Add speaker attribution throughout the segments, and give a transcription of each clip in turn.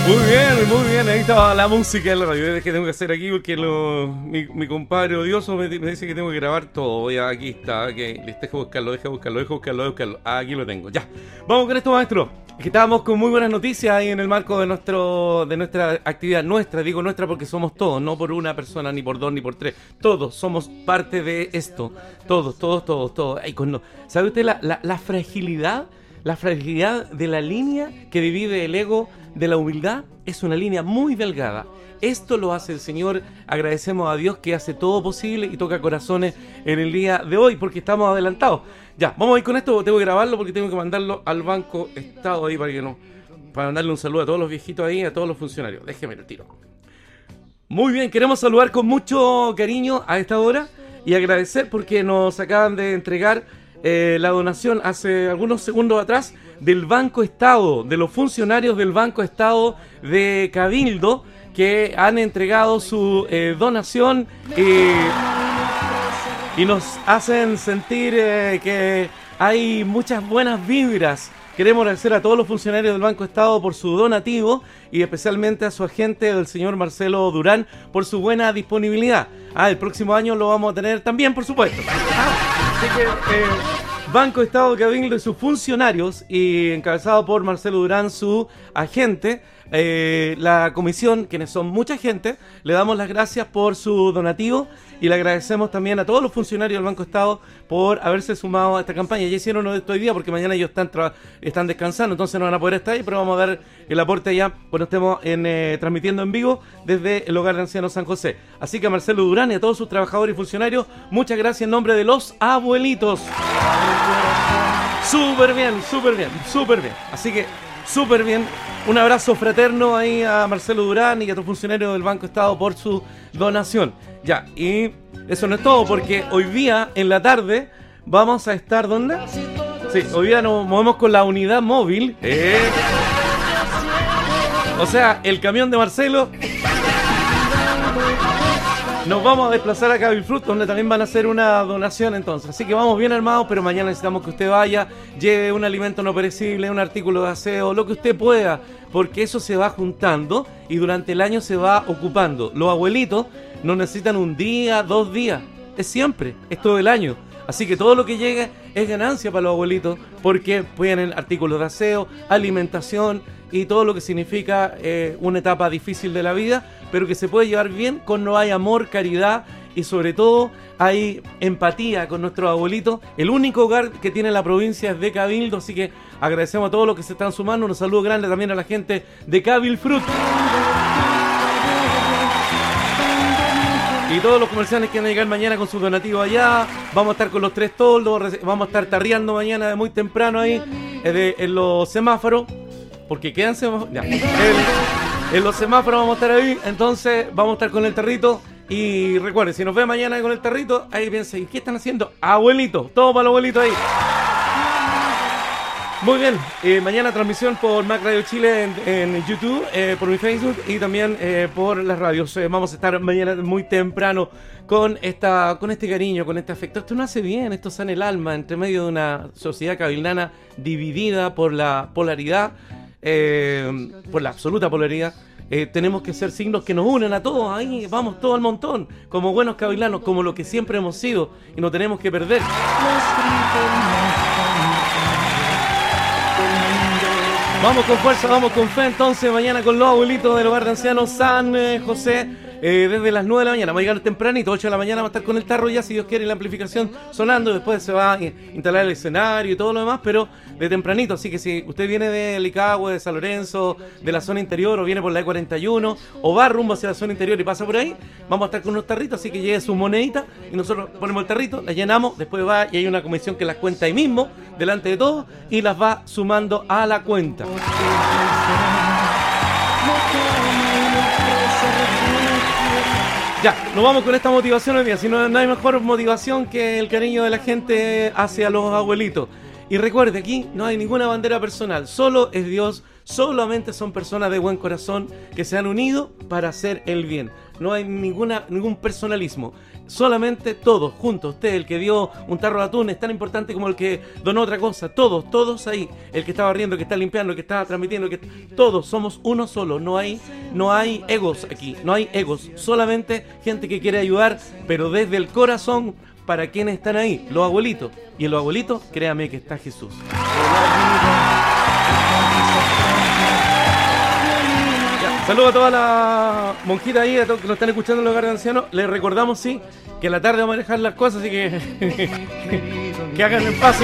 Speaker 1: Muy bien, ahí estaba la música en la radio. Es que tengo que hacer aquí porque mi compadre odioso me dice que tengo que grabar todo. Ya, aquí está, que deja buscarlo. Aquí lo tengo, ya. Vamos con esto, maestro. Es que estábamos con muy buenas noticias ahí en el marco de nuestra actividad, digo nuestra porque somos todos, no por una persona, ni por dos, ni por tres. Todos somos parte de esto. Todos. Ay, ¿sabe usted la fragilidad? La fragilidad de la línea que divide el ego de la humildad es una línea muy delgada. Esto lo hace el Señor. Agradecemos a Dios que hace todo posible y toca corazones en el día de hoy porque estamos adelantados. Ya, vamos a ir con esto. Tengo que grabarlo porque tengo que mandarlo al Banco Estado ahí para mandarle un saludo a todos los viejitos ahí, a todos los funcionarios. Déjeme el tiro. Muy bien, queremos saludar con mucho cariño a esta hora y agradecer porque nos acaban de entregar la donación hace algunos segundos atrás del Banco Estado, de los funcionarios del Banco Estado de Cabildo que han entregado su donación y nos hacen sentir que hay muchas buenas vibras. Queremos agradecer a todos los funcionarios del Banco Estado por su donativo y especialmente a su agente, el señor Marcelo Durán, por su buena disponibilidad. El próximo año lo vamos a tener también, por supuesto. Así que Banco Estado de Cabildo y sus funcionarios, y encabezado por Marcelo Durán, su agente, la comisión, quienes son mucha gente, le damos las gracias por su donativo y le agradecemos también a todos los funcionarios del Banco Estado por haberse sumado a esta campaña. Ya hicieron uno de estos días porque mañana ellos están descansando, entonces no van a poder estar ahí, pero vamos a dar el aporte allá cuando estemos transmitiendo en vivo desde el Hogar de Ancianos San José. Así que a Marcelo Durán y a todos sus trabajadores y funcionarios, muchas gracias en nombre de los abuelitos. Súper bien. Así que súper bien. Un abrazo fraterno ahí a Marcelo Durán y a todos los funcionarios del Banco Estado por su donación. Ya, y eso no es todo, porque hoy día en la tarde vamos a estar, ¿dónde? Sí, hoy día nos movemos con la unidad móvil. O sea, el camión de Marcelo. Nos vamos a desplazar a Cabilfrut, donde también van a hacer una donación entonces. Así que vamos bien armados, pero mañana necesitamos que usted vaya, lleve un alimento no perecible, un artículo de aseo, lo que usted pueda, porque eso se va juntando y durante el año se va ocupando. Los abuelitos no necesitan un día, 2 días, es siempre, es todo el año. Así que todo lo que llegue es ganancia para los abuelitos, porque tienen artículos de aseo, alimentación y todo lo que significa una etapa difícil de la vida, pero que se puede llevar bien cuando hay amor, caridad y sobre todo hay empatía con nuestros abuelitos. El único hogar que tiene la provincia es de Cabildo, así que agradecemos a todos los que se están sumando. Un saludo grande también a la gente de Cabilfrut. Y todos los comerciantes que van a llegar mañana con sus donativos allá. Vamos a estar con los 3 toldos, vamos a estar tarreando mañana de muy temprano ahí en los semáforos. Porque quedan semáforos. Ya. En los semáforos vamos a estar ahí. Entonces vamos a estar con el tarrito. Y recuerden, si nos ve mañana con el tarrito, ahí piensen, ¿qué están haciendo? Abuelito, todo para los abuelitos ahí. Muy bien, mañana transmisión por Mac Radio Chile en YouTube, por mi Facebook y también por las radios. Vamos a estar mañana muy temprano con este cariño, con este afecto. Esto no hace bien, esto sana el alma entre medio de una sociedad cabildana dividida por la polaridad, por la absoluta polaridad. Tenemos que ser signos que nos unen a todos, ahí vamos todos al montón, como buenos cabilanos, como lo que siempre hemos sido y no tenemos que perder. Vamos con fuerza, vamos con fe entonces mañana con los abuelitos del Hogar de Ancianos San José. Desde las 9 de la mañana, vamos a llegar tempranito, 8 de la mañana vamos a estar con el tarro ya, si Dios quiere, la amplificación sonando, después se va a instalar el escenario y todo lo demás, pero de tempranito, así que si usted viene de Licahue, de San Lorenzo, de la zona interior, o viene por la E41, o va rumbo hacia la zona interior y pasa por ahí, vamos a estar con unos tarritos, así que lleve su monedita, y nosotros ponemos el tarrito, las llenamos, después va y hay una comisión que las cuenta ahí mismo, delante de todos, y las va sumando a la cuenta. Ya, nos vamos con esta motivación hoy día. Si no hay mejor motivación que el cariño de la gente hacia los abuelitos. Y recuerde, aquí no hay ninguna bandera personal. Solo es Dios, solamente son personas de buen corazón que se han unido para hacer el bien. no hay ningún personalismo. Solamente todos juntos. Usted, el que dio un tarro de atún, es tan importante como el que donó otra cosa. Todos ahí. El que está barriendo, el que está limpiando, el que está transmitiendo, todos somos uno solo. No hay egos aquí. No hay egos. Solamente gente que quiere ayudar, pero desde el corazón, para quienes están ahí, los abuelitos. Y en los abuelitos, créame que está Jesús. Saludos a toda la monjita ahí, a todos que nos están escuchando en los hogares de ancianos. Les recordamos, sí, que a la tarde vamos a dejar las cosas, así que hagan el pase.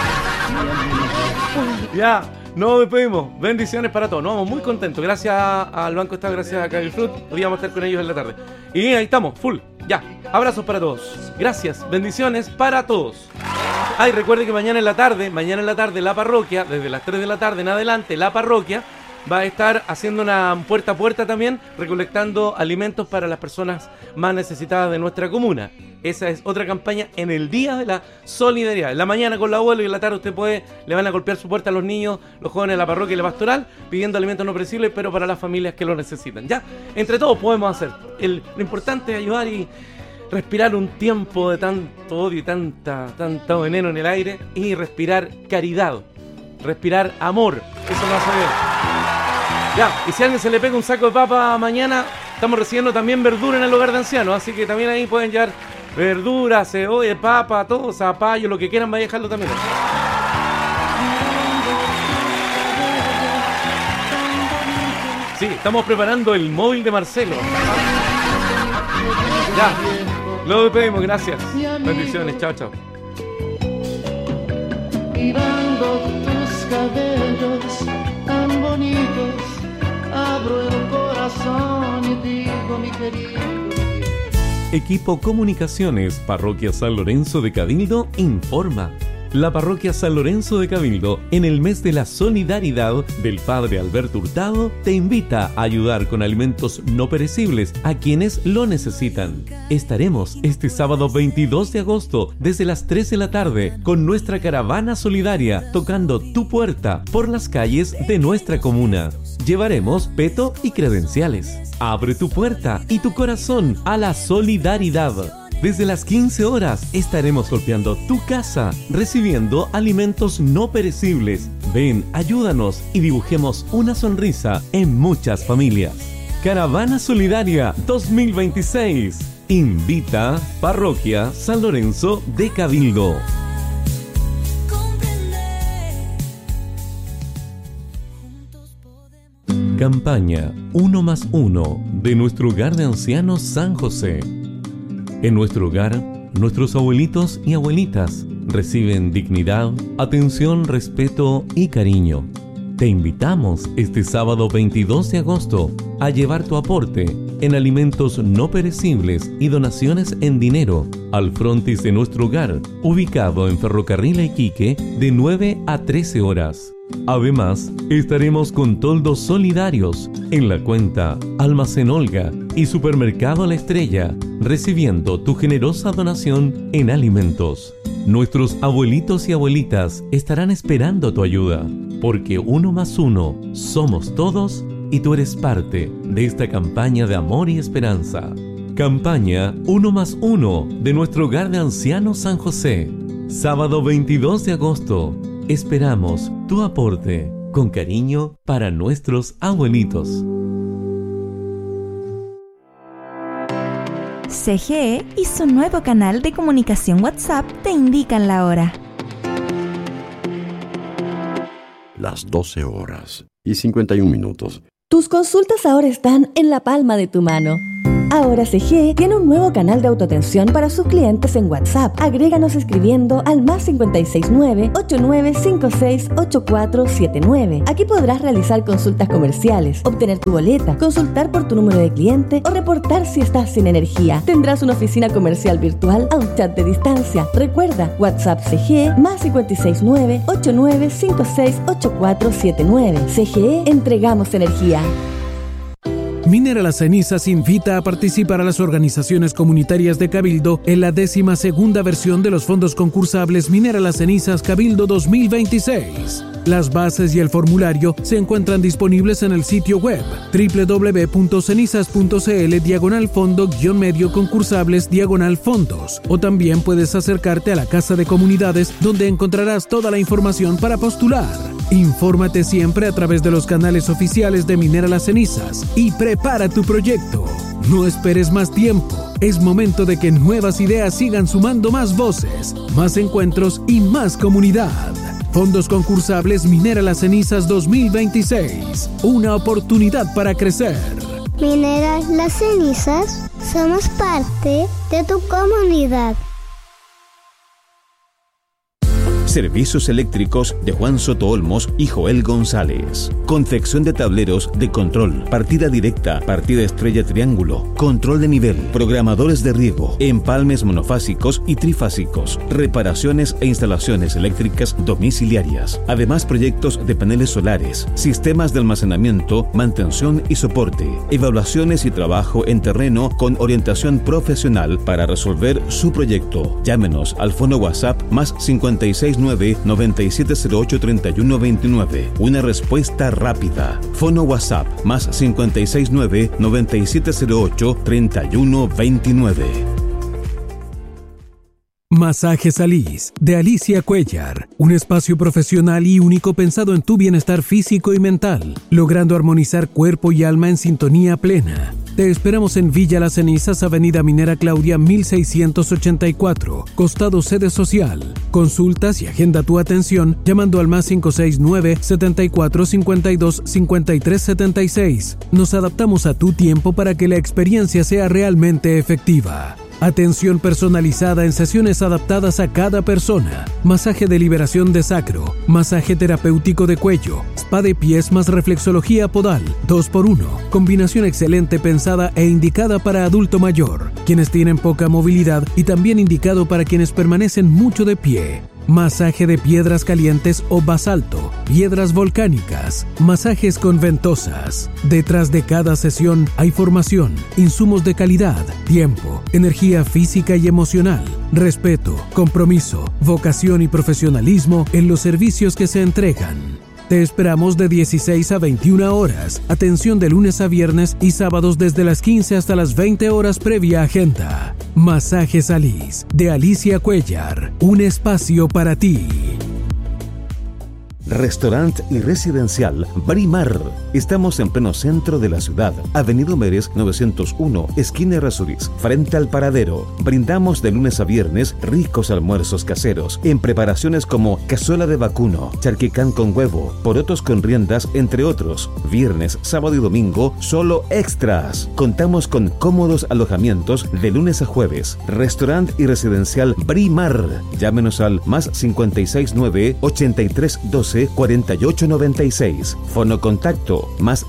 Speaker 1: Ya, nos despedimos. Bendiciones para todos. Nos vamos muy contentos. Gracias al Banco Estado, gracias a Cabilfrut. Hoy vamos a estar con ellos en la tarde. Y ahí estamos, full. Ya, abrazos para todos. Gracias, bendiciones para todos. Ay, recuerde que mañana en la tarde, la parroquia, desde las 3 de la tarde en adelante, la parroquia va a estar haciendo una puerta a puerta también, recolectando alimentos para las personas más necesitadas de nuestra comuna. Esa es otra campaña en el Día de la Solidaridad. En la mañana con el abuelo y en la tarde le van a golpear su puerta a los niños, los jóvenes de la parroquia y la pastoral, pidiendo alimentos no perecibles, pero para las familias que lo necesitan. Ya, entre todos podemos hacer. Lo importante es ayudar y respirar un tiempo de tanto odio y tanto veneno en el aire y respirar caridad, respirar amor. Eso nos hace bien. Ya, y si a alguien se le pega un saco de papa mañana, estamos recibiendo también verdura en el hogar de ancianos, así que también ahí pueden llevar verduras, cebolla, papa, todo, zapallo, lo que quieran, vaya a dejarlo también. Sí, estamos preparando el móvil de Marcelo. Ya, lo despedimos, gracias. Bendiciones, chao.
Speaker 2: Mirando tus cabellos tan bonitos, abro el corazón y digo, mi querido.
Speaker 3: Equipo Comunicaciones, Parroquia San Lorenzo de Cabildo, informa. La Parroquia San Lorenzo de Cabildo, en el mes de la solidaridad del Padre Alberto Hurtado, te invita a ayudar con alimentos no perecibles a quienes lo necesitan. Estaremos este sábado 22 de agosto desde las 3 de la tarde con nuestra caravana solidaria tocando tu puerta por las calles de nuestra comuna. Llevaremos peto y credenciales. Abre tu puerta y tu corazón a la solidaridad. Desde las 15 horas estaremos golpeando tu casa, recibiendo alimentos no perecibles. Ven, ayúdanos y dibujemos una sonrisa en muchas familias. Caravana Solidaria 2026. Invita Parroquia San Lorenzo de Cabildo. Campaña 1+1 de nuestro hogar de ancianos San José. En nuestro hogar, nuestros abuelitos y abuelitas reciben dignidad, atención, respeto y cariño. Te invitamos este sábado 22 de agosto a llevar tu aporte en alimentos no perecibles y donaciones en dinero al frontis de nuestro hogar, ubicado en Ferrocarril a Iquique, de 9 a 13 horas. Además, estaremos con toldos solidarios en la cuenta Almacén Olga y Supermercado La Estrella, recibiendo tu generosa donación en alimentos. Nuestros abuelitos y abuelitas estarán esperando tu ayuda, porque 1+1 somos todos y tú eres parte de esta campaña de amor y esperanza. Campaña 1+1 de nuestro hogar de ancianos San José. Sábado 22 de agosto. Esperamos tu aporte con cariño para nuestros abuelitos.
Speaker 4: CGE y su nuevo canal de comunicación WhatsApp te indican la hora.
Speaker 5: Las 12 horas y 51 minutos.
Speaker 6: Tus consultas ahora están en la palma de tu mano. Ahora CGE tiene un nuevo canal de autoatención para sus clientes en WhatsApp. Agréganos escribiendo al +569 8956 8479. Aquí podrás realizar consultas comerciales, obtener tu boleta, consultar por tu número de cliente o reportar si estás sin energía. Tendrás una oficina comercial virtual a un chat de distancia. Recuerda, WhatsApp CGE +569 8956 8479. CGE, entregamos energía.
Speaker 7: Minera Las Cenizas invita a participar a las organizaciones comunitarias de Cabildo en la 12ª versión de los fondos concursables Minera Las Cenizas Cabildo 2026. Las bases y el formulario se encuentran disponibles en el sitio web www.cenizas.cl/fondo-medio concursables/fondos, o también puedes acercarte a la Casa de Comunidades, donde encontrarás toda la información para postular. Infórmate siempre a través de los canales oficiales de Minera Las Cenizas y prepara tu proyecto. No esperes más tiempo. Es momento de que nuevas ideas sigan sumando más voces, más encuentros y más comunidad. Fondos concursables Minera Las Cenizas 2026. Una oportunidad para crecer.
Speaker 8: Minera Las Cenizas, somos parte de tu comunidad.
Speaker 9: Servicios eléctricos de Juan Soto Olmos y Joel González. Confección de tableros de control, partida directa, partida estrella triángulo, control de nivel, programadores de riego, empalmes monofásicos y trifásicos, reparaciones e instalaciones eléctricas domiciliarias. Además, proyectos de paneles solares, sistemas de almacenamiento, mantención y soporte, evaluaciones y trabajo en terreno con orientación profesional para resolver su proyecto. Llámenos al fono WhatsApp más 569-9708-3129. Una respuesta rápida. Fono WhatsApp más 569-9708-3129.
Speaker 7: Masajes Alice, de Alicia Cuellar. Un espacio profesional y único pensado en tu bienestar físico y mental, logrando armonizar cuerpo y alma en sintonía plena. Te esperamos en Villa Las Cenizas, Avenida Minera Claudia 1684, costado sede social. Consultas y agenda tu atención llamando al más 569-7452-5376. Nos adaptamos a tu tiempo para que la experiencia sea realmente efectiva. Atención personalizada en sesiones adaptadas a cada persona. Masaje de liberación de sacro, masaje terapéutico de cuello, spa de pies más reflexología podal, 2x1. Combinación excelente pensada e indicada para adulto mayor, quienes tienen poca movilidad, y también indicado para quienes permanecen mucho de pie. Masaje de piedras calientes o basalto, piedras volcánicas, masajes con ventosas. Detrás de cada sesión hay formación, insumos de calidad, tiempo, energía física y emocional, respeto, compromiso, vocación y profesionalismo en los servicios que se entregan. Te esperamos de 16 a 21 horas. Atención de lunes a viernes y sábados desde las 15 hasta las 20 horas previa agenda. Masajes Alice, de Alicia Cuellar. Un espacio para ti.
Speaker 9: Restaurante y residencial Brimar. Estamos en pleno centro de la ciudad, Avenida Mérez 901, esquina Errázuriz, frente al paradero. Brindamos de lunes a viernes ricos almuerzos caseros en preparaciones como cazuela de vacuno, charquicán con huevo, porotos con riendas, entre otros. Viernes, sábado y domingo, solo extras. Contamos con cómodos alojamientos de lunes a jueves. Restaurante y residencial Brimar. Llámenos al más 569-8312-4896. Fono contacto más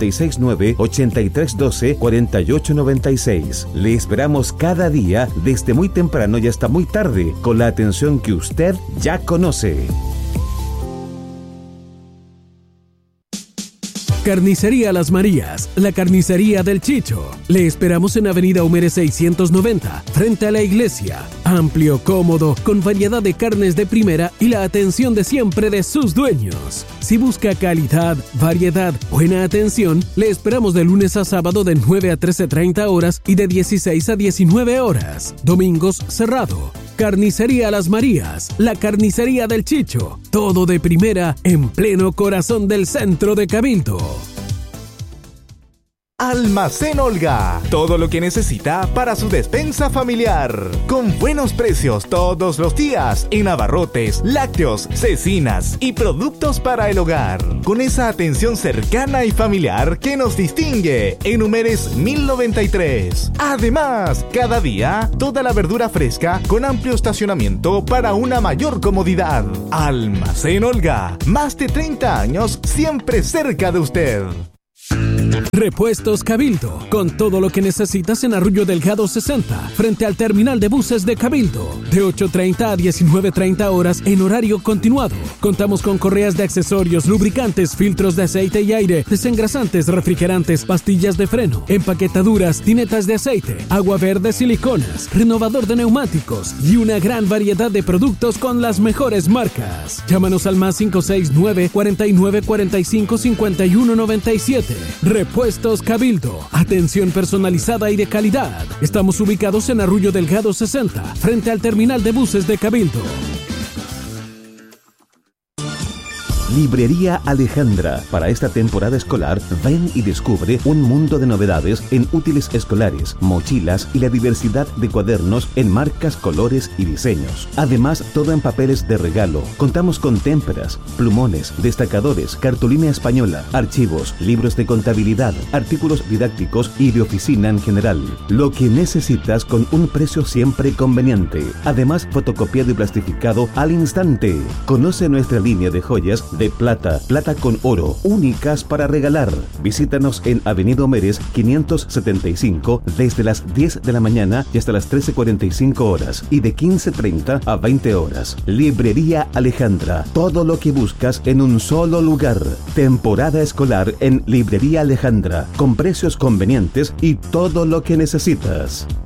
Speaker 9: 569-8312-4896. Le esperamos cada día desde muy temprano y hasta muy tarde con la atención que usted ya conoce.
Speaker 7: Carnicería Las Marías, la carnicería del Chicho. Le esperamos en Avenida Humere 690, frente a la iglesia. Amplio, cómodo, con variedad de carnes de primera y la atención de siempre de sus dueños. Si busca calidad, variedad, buena atención, le esperamos de lunes a sábado de 9 a 13:30 horas y de 16 a 19 horas. Domingos cerrado. Carnicería Las Marías, la carnicería del Chicho. Todo de primera en pleno corazón del centro de Cabildo.
Speaker 10: Almacén Olga, todo lo que necesita para su despensa familiar, con buenos precios todos los días en abarrotes, lácteos, cecinas y productos para el hogar, con esa atención cercana y familiar que nos distingue en Humérez 1093. Además, cada día, toda la verdura fresca con amplio estacionamiento para una mayor comodidad. Almacén Olga, más de 30 años siempre cerca de usted.
Speaker 7: Repuestos Cabildo, con todo lo que necesitas en Arroyo Delgado 60, frente al terminal de buses de Cabildo, de 8:30 a 19:30 horas en horario continuado. Contamos con correas de accesorios, lubricantes, filtros de aceite y aire, desengrasantes, refrigerantes, pastillas de freno, empaquetaduras, tinetas de aceite, agua verde, siliconas, renovador de neumáticos y una gran variedad de productos con las mejores marcas. Llámanos al más 569 49 45 51 97. Repuestos Cabildo, atención personalizada y de calidad. Estamos ubicados en Arroyo Delgado 60, frente al terminal de buses de Cabildo.
Speaker 9: Librería Alejandra. Para esta temporada escolar, ven y descubre un mundo de novedades en útiles escolares, mochilas y la diversidad de cuadernos en marcas, colores y diseños. Además, todo en papeles de regalo. Contamos con témperas, plumones, destacadores, cartulina española, archivos, libros de contabilidad, artículos didácticos y de oficina en general. Lo que necesitas con un precio siempre conveniente. Además, fotocopiado y plastificado al instante. Conoce nuestra línea de joyas de plata con oro, únicas para regalar. Visítanos en Avenida Homeres 575 desde las 10 de la mañana y hasta las 13:45 horas y de 15:30 a 20 horas. Librería Alejandra, todo lo que buscas en un solo lugar. Temporada escolar en Librería Alejandra, con precios convenientes y todo lo que necesitas.